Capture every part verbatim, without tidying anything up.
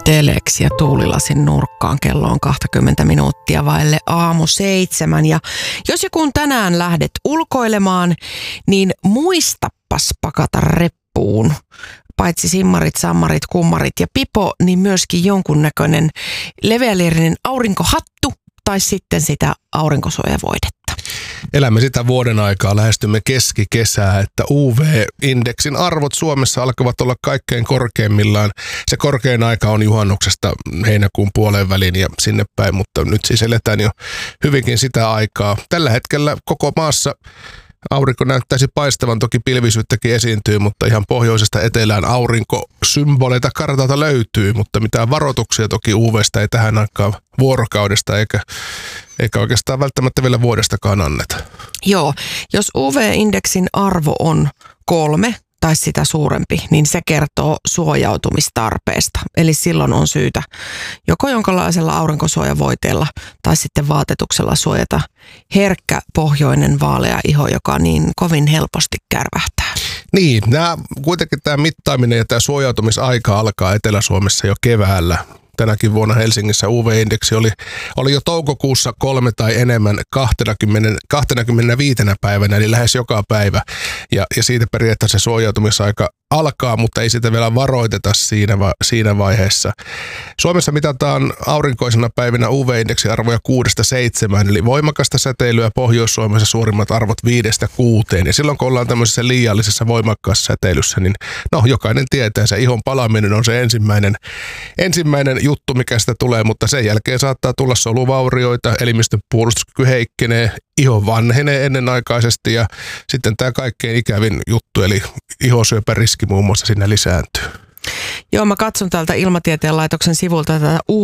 teleksi ja tuulilasin nurkkaan. Kello on kaksikymmentä minuuttia vaille aamu seitsemän. Ja jos joku tänään lähdet ulkoilemaan, niin muistapas pakata reppuun. Paitsi simmarit, sammarit, kummarit ja pipo, niin myöskin jonkunnäköinen leveäliirinen aurinkohattu tai sitten sitä aurinkosuojavoidetta. Elämme sitä vuoden aikaa, lähestymme keskikesää, että U V-indeksin arvot Suomessa alkavat olla kaikkein korkeimmillaan. Se korkein aika on juhannuksesta heinäkuun puoleen väliin ja sinne päin, mutta nyt siis eletään jo hyvinkin sitä aikaa. Tällä hetkellä koko maassa aurinko näyttäisi paistavan, toki pilvisyyttäkin esiintyy, mutta ihan pohjoisesta etelään aurinkosymboleita kartalta löytyy, mutta mitään varoituksia toki U V:stä ei tähän aikaan vuorokaudesta eikä, eikä oikeastaan välttämättä vielä vuodestakaan anneta. Joo, jos U V-indeksin arvo on kolme tai sitä suurempi, niin se kertoo suojautumistarpeesta. Eli silloin on syytä joko jonkinlaisella aurinkosuojavoiteella tai sitten vaatetuksella suojata herkkä pohjoinen vaalea iho, joka niin kovin helposti kärvähtää. Niin, nämä, kuitenkin tämä mittaaminen ja tämä suojautumisaika alkaa Etelä-Suomessa jo keväällä. Tänäkin vuonna Helsingissä U V-indeksi oli, oli jo toukokuussa kolme tai enemmän kaksikymmentä, kaksikymmentäviisi päivänä, eli lähes joka päivä. Ja, ja siitä periaatteessa se suojautumisaika alkaa, mutta ei sitä vielä varoiteta siinä, va, siinä vaiheessa. Suomessa mitataan aurinkoisena päivinä U V-indeksiarvoja kuudesta seitsemään, eli voimakasta säteilyä Pohjois-Suomessa suurimmat arvot viidestä kuuteen. Ja silloin kun ollaan tämmöisessä liiallisessa voimakkaassa säteilyssä, niin no jokainen tietää, se ihon palaminen on se ensimmäinen, ensimmäinen juttu, mikä sitä tulee, mutta sen jälkeen saattaa tulla soluvaurioita, elimistön puolustuskyky heikkenee, iho vanhenee ennenaikaisesti ja sitten tämä kaikkein ikävin juttu, eli ihosyöpäriski muun muassa sinne lisääntyy. Joo, mä katson täältä Ilmatieteen laitoksen sivulta tätä U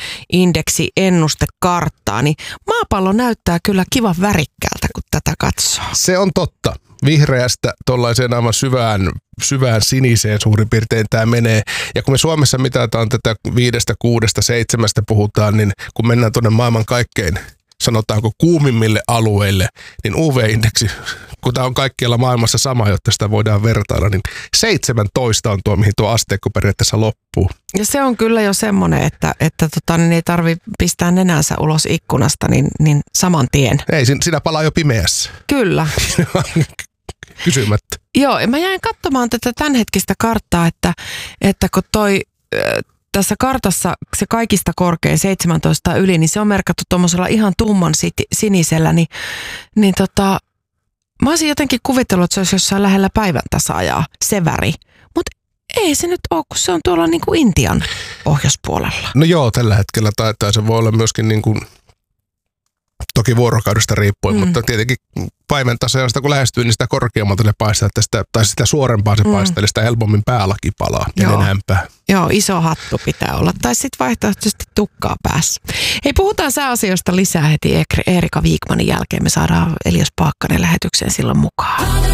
V-indeksi-ennustekarttaa, niin maapallo näyttää kyllä kivan värikkäältä, kun tätä katsoo. Se on totta. Vihreästä tuollaiseen aivan syvään, syvään siniseen suurin piirtein tämä menee. Ja kun me Suomessa mitataan tätä viidestä, kuudesta, seitsemästä puhutaan, niin kun mennään tuonne maailman kaikkein, sanotaanko kuumimmille alueille, niin U V-indeksi, kun tämä on kaikkialla maailmassa sama, jotta sitä voidaan vertailla, niin seitsemäntoista on tuo, mihin tuo asteikko periaatteessa loppuu. Ja se on kyllä jo semmoinen, että, että tota, niin ei tarvitse pistää nenänsä ulos ikkunasta, niin, niin saman tien. Ei, siinä palaa jo pimeässä. Kyllä. Kysymättä. Joo, mä jäin katsomaan tätä tämänhetkistä karttaa, että, että kun toi... Tässä kartassa se kaikista korkein seitsemäntoista yli, niin se on merkattu tuommoisella ihan tumman sit- sinisellä, niin, niin tota, mä olisin jotenkin kuvitellut, että se olisi jossain lähellä päivän tasaajaa, se väri. Mutta ei se nyt ole, kun se on tuolla niin kuin Intian pohjoispuolella. No joo, tällä hetkellä taitaa se voi olla myöskin niin kuin, toki vuorokaudesta riippuen, mm. mutta tietenkin päivän tasaajasta kun lähestyy, niin sitä korkeammalta se paistaa, että sitä, tai sitä suorempaa se mm. paistaa, eli sitä helpommin päälaki palaa ja nenämpää. Joo, iso hattu pitää olla, tai sitten vaihtoehtoisesti tukkaa päässä. Hei, puhutaan sääasioista lisää heti Eerika Viikmanin jälkeen. Me saadaan Elias Paakkanen lähetykseen silloin mukaan.